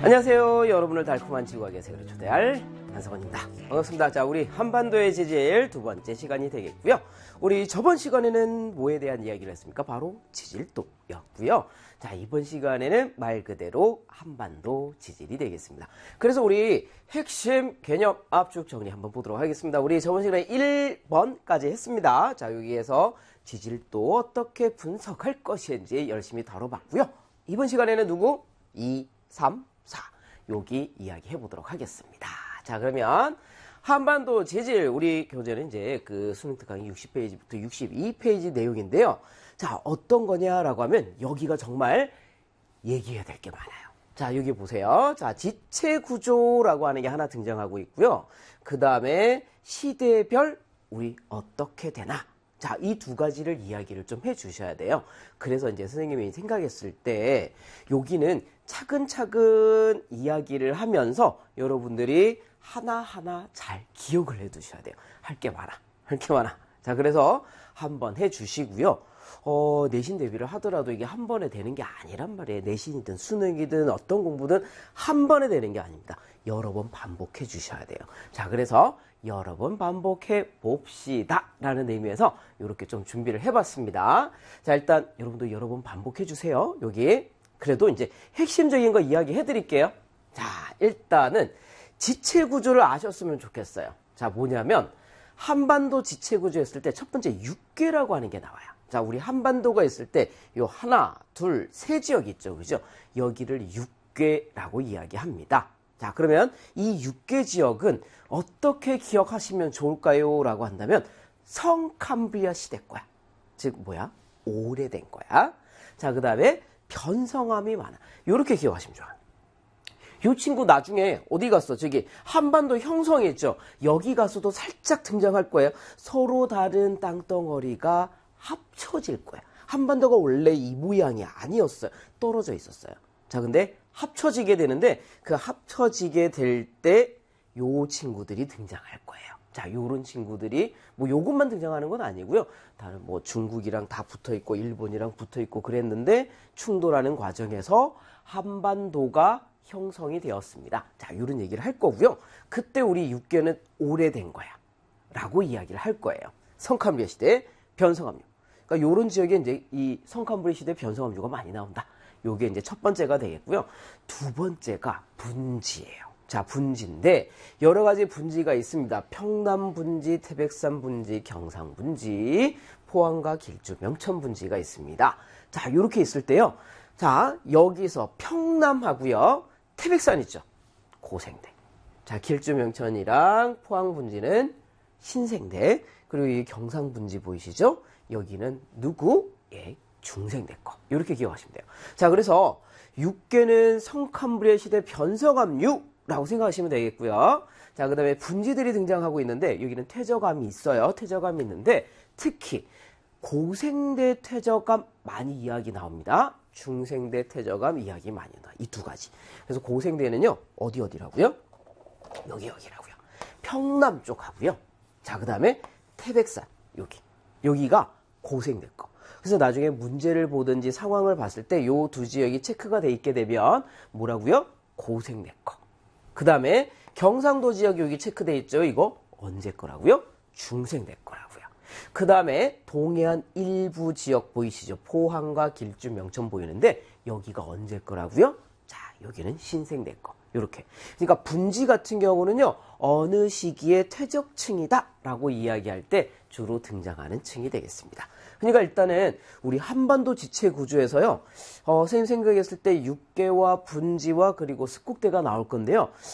안녕하세요. 여러분을 달콤한 지구학의 세계로 초대할 한성원입니다. 반갑습니다. 자, 우리 한반도의 지질 두 번째 시간이 되겠고요. 우리 저번 시간에는 뭐에 대한 이야기를 했습니까? 바로 지질도였고요. 자, 이번 시간에는 말 그대로 한반도 지질이 되겠습니다. 그래서 우리 핵심 개념 압축 정리 한번 보도록 하겠습니다. 우리 저번 시간에 1번까지 했습니다. 자, 여기에서 지질도 어떻게 분석할 것인지 열심히 다뤄봤고요. 이번 시간에는 누구? 2, 3, 4 여기 이야기해 보도록 하겠습니다. 자, 그러면 한반도 지질 우리 교재는 이제 그 수능특 강의 60페이지부터 62페이지 내용인데요. 자, 어떤 거냐라고 하면 여기가 정말 얘기해야 될 게 많아요. 자, 여기 보세요. 자, 지체 구조라고 하는 게 하나 등장하고 있고요. 그 다음에 시대별 우리 어떻게 되나? 자, 이 두 가지를 이야기를 좀 해주셔야 돼요. 그래서 이제 선생님이 생각했을 때 여기는 차근차근 이야기를 하면서 여러분들이 하나하나 잘 기억을 해 두셔야 돼요. 할 게 많아. 할 게 많아. 자, 그래서 한번 해 주시고요. 내신 대비를 하더라도 이게 한 번에 되는 게 아니란 말이에요. 내신이든 수능이든 어떤 공부든 한 번에 되는 게 아닙니다. 여러 번 반복해 주셔야 돼요. 자, 그래서 여러 번 반복해 봅시다 라는 의미에서 이렇게 좀 준비를 해봤습니다. 자, 일단 여러분도 여러 번 반복해 주세요. 여기 그래도 이제 핵심적인 거 이야기 해드릴게요. 자, 일단은 지체 구조를 아셨으면 좋겠어요. 자, 뭐냐면 한반도 지체 구조 했을 때 첫 번째 육계라고 하는 게 나와요. 자, 우리 한반도가 있을 때 요 하나, 둘, 세 지역 있죠. 그죠? 여기를 육계라고 이야기합니다. 자, 그러면 이 육계 지역은 어떻게 기억하시면 좋을까요? 라고 한다면 성캄브리아 시대 거야. 즉 뭐야? 오래된 거야. 자, 그 다음에 변성함이 많아. 요렇게 기억하시면 좋아. 요 친구 나중에 어디 갔어? 저기 한반도 형성이 있죠. 여기 가서도 살짝 등장할 거예요. 서로 다른 땅덩어리가 합쳐질 거야. 한반도가 원래 이 모양이 아니었어요. 떨어져 있었어요. 자, 근데 합쳐지게 되는데 그 합쳐지게 될 때 요 친구들이 등장할 거예요. 자, 요런 친구들이 뭐 요것만 등장하는 건 아니고요. 다른 뭐 중국이랑 다 붙어 있고 일본이랑 붙어 있고 그랬는데 충돌하는 과정에서 한반도가 형성이 되었습니다. 자, 요런 얘기를 할 거고요. 그때 우리 육계는 오래된 거야. 라고 이야기를 할 거예요. 성캄브리아 시대 변성압류. 그러니까 요런 지역에 이제 이 성캄브리아 시대 변성압류가 많이 나온다. 요게 이제 첫 번째가 되겠고요. 두 번째가 분지예요. 자, 분지인데 여러 가지 분지가 있습니다. 평남 분지, 태백산 분지, 경상 분지, 포항과 길주, 명천 분지가 있습니다. 자, 요렇게 있을 때요. 자, 여기서 평남하고요. 태백산 있죠. 고생대. 자, 길주, 명천이랑 포항 분지는 신생대. 그리고 이 경상 분지 보이시죠? 여기는 누구? 예, 중생대 거. 이렇게 기억하시면 돼요. 자, 그래서 육계는 성캄브리아 시대 변성압류라고 생각하시면 되겠고요. 자, 그 다음에 분지들이 등장하고 있는데 여기는 퇴적암이 있어요. 퇴적암이 있는데 특히 고생대 퇴적암 많이 이야기 나옵니다. 중생대 퇴적암 이야기 많이 나와. 이 두 가지. 그래서 고생대는요. 어디라고요? 여기라고요. 평남 쪽 하고요. 자, 그 다음에 태백산 여기가 고생대 거. 그래서 나중에 문제를 보든지 상황을 봤을 때 요 두 지역이 체크가 돼 있게 되면 뭐라고요? 고생대 거. 그 다음에 경상도 지역 여기 체크돼 있죠. 이거 언제 거라고요? 중생대 거라고요. 그 다음에 동해안 일부 지역 보이시죠? 포항과 길주, 명천 보이는데 여기가 언제 거라고요? 자, 여기는 신생대 거. 요렇게. 그러니까 분지 같은 경우는요. 어느 시기에 퇴적층이다 라고 이야기할 때 주로 등장하는 층이 되겠습니다. 그러니까 일단은 우리 한반도 지체 구조에서요. 선생님 생각했을 때 육계와 분지와 그리고 습국대가 나올 건데요.